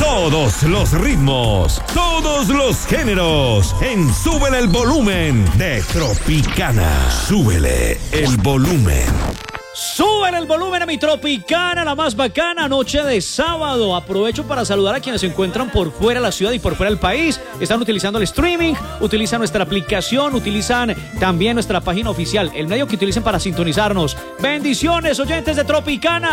Todos los ritmos, todos los géneros, en Súbele el Volumen de Tropicana. Súbele el volumen. Suben el volumen a mi Tropicana, la más bacana noche de sábado. Aprovecho para saludar a quienes se encuentran por fuera de la ciudad y por fuera del país. Están utilizando el streaming, utilizan nuestra aplicación, utilizan también nuestra página oficial, el medio que utilicen para sintonizarnos. Bendiciones, oyentes de Tropicana.